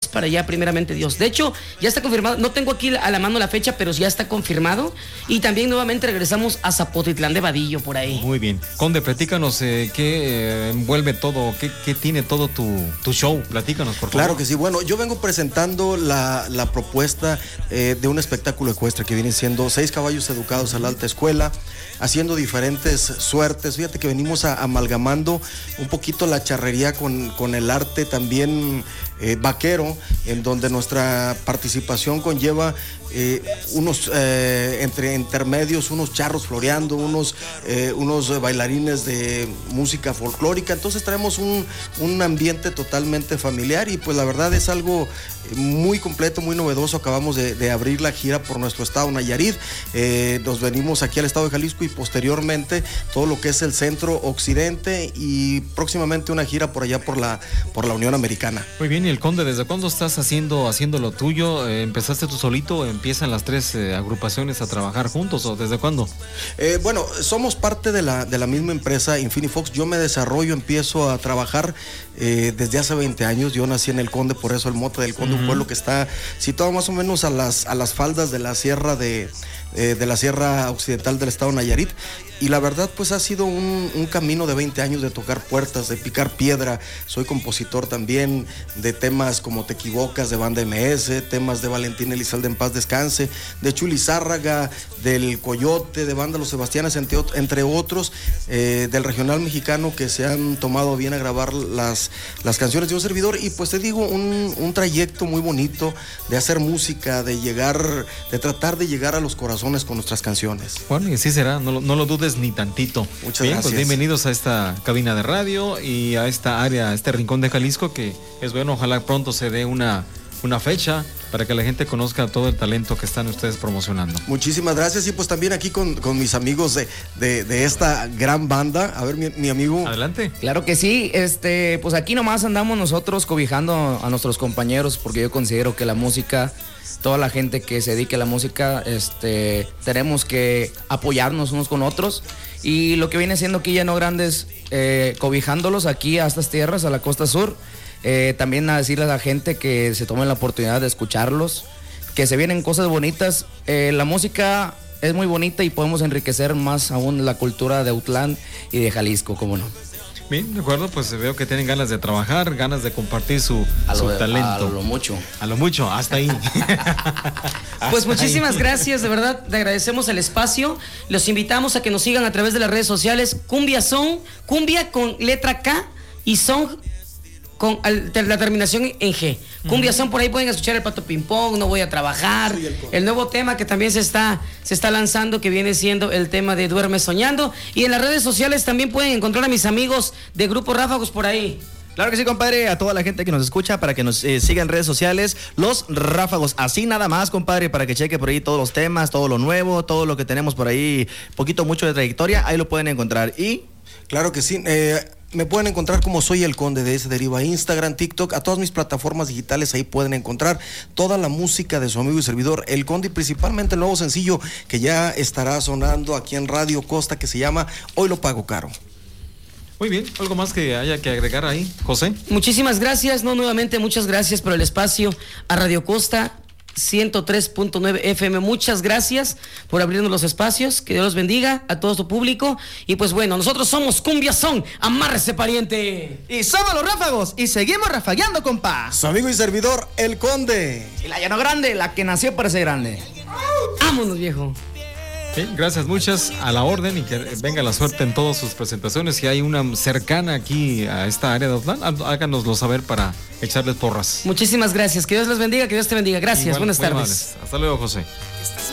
para allá, primeramente Dios. De hecho, ya está confirmado, no tengo aquí a la mano la fecha, pero ya está confirmado. Y también nuevamente regresamos a Zapotitlán de Vadillo, por ahí. Muy bien. Conde, platícanos qué envuelve todo, qué tiene todo tu show. Platícanos, por favor. Claro que sí. Bueno, yo vengo presentando la propuesta de un espectáculo ecuestre que viene siendo 6 caballos educados a la alta escuela, haciendo diferentes suertes. Fíjate que venimos amalgamando un poquito la charrería con el arte también vaquero, en donde nuestra participación conlleva unos entre intermedios, unos charros floreando, unos bailarines de música folclórica. Entonces traemos un ambiente totalmente familiar y pues la verdad es algo muy completo, muy novedoso. Acabamos de abrir la gira por nuestro estado Nayarit, nos venimos aquí al estado de Jalisco y posteriormente todo lo que es el centro occidente y próximamente una gira por allá por la Unión Americana. Muy bien, y el Conde, ¿desde cuándo estás haciendo lo tuyo? ¿Empezaste tú solito? ¿Empiezan las 3 agrupaciones a trabajar juntos o desde cuándo? Bueno, somos parte de la misma empresa Infinifox. Yo me desarrollo, empiezo a trabajar desde hace 20 años. Yo nací en El Conde, por eso el mote del Conde, un pueblo que está situado más o menos a las faldas de la sierra de la sierra occidental del estado Nayarit. Y la verdad pues ha sido un camino de 20 años de tocar puertas, de picar piedra. Soy compositor también de temas como Te Equivocas de Banda MS, temas de Valentín Elizalde en paz descanse, de Chuli Zárraga, del Coyote, de Banda Los Sebastianes, entre otros, del regional mexicano que se han tomado bien a grabar las canciones de un servidor. Y pues te digo, un trayecto muy bonito de hacer música, de tratar de llegar a los corazones con nuestras canciones. Bueno, y así será, no lo dudes ni tantito. Muchas bien, gracias. Pues bienvenidos a esta cabina de radio y a esta área, a este rincón de Jalisco, que es bueno, ojalá pronto se dé una fecha para que la gente conozca todo el talento que están ustedes promocionando. Muchísimas gracias. Y pues también aquí con mis amigos de esta gran banda. A ver, mi amigo. Adelante. Claro que sí, pues aquí nomás andamos nosotros cobijando a nuestros compañeros, porque yo considero que la música, toda la gente que se dedique a la música, tenemos que apoyarnos unos con otros. Y lo que viene siendo aquí Llano Grandes, cobijándolos aquí a estas tierras, a la costa sur. También a decirle a la gente que se tomen la oportunidad de escucharlos, que se vienen cosas bonitas. La música es muy bonita y podemos enriquecer más aún la cultura de Autlán y de Jalisco, ¿cómo no? Bien, de acuerdo, pues veo que tienen ganas de trabajar, ganas de compartir su talento. A lo mucho. A lo mucho, hasta ahí. Pues muchísimas gracias, de verdad, te agradecemos el espacio. Los invitamos a que nos sigan a través de las redes sociales. Cumbia con letra K y son con la terminación en G. Cumbia Son, por ahí pueden escuchar el Pato Ping Pong, No Voy a Trabajar, el nuevo tema que también se está lanzando, que viene siendo el tema de Duerme Soñando. Y en las redes sociales también pueden encontrar a mis amigos de Grupo Ráfagos por ahí. Claro que sí, compadre, a toda la gente que nos escucha, para que nos siga en redes sociales, Los Ráfagos, así nada más, compadre, para que cheque por ahí todos los temas, todo lo nuevo, todo lo que tenemos por ahí, poquito, mucho de trayectoria, ahí lo pueden encontrar. Y claro que sí, me pueden encontrar como Soy el Conde, de ese deriva Instagram, TikTok, a todas mis plataformas digitales. Ahí pueden encontrar toda la música de su amigo y servidor El Conde, y principalmente el nuevo sencillo que ya estará sonando aquí en Radio Costa, que se llama Hoy lo pago caro. Muy bien, ¿algo más que haya que agregar ahí, José? Muchísimas gracias, nuevamente muchas gracias por el espacio a Radio Costa 103.9 FM. Muchas gracias por abrirnos los espacios. Que Dios los bendiga a todo su público. Y pues bueno, nosotros somos Cumbia Son. Amárrese, pariente. Y somos Los Ráfagos y seguimos rafagueando, compa. Su amigo y servidor El Conde. Y la Llano Grande, la que nació para ser grande. Vámonos, viejo. Sí, gracias, muchas a la orden, y que venga la suerte en todas sus presentaciones. Si hay una cercana aquí a esta área de Autlán, háganoslo saber para echarles porras. Muchísimas gracias. Que Dios les bendiga, que Dios te bendiga. Gracias, Igual, buenas tardes. Amables. Hasta luego, José.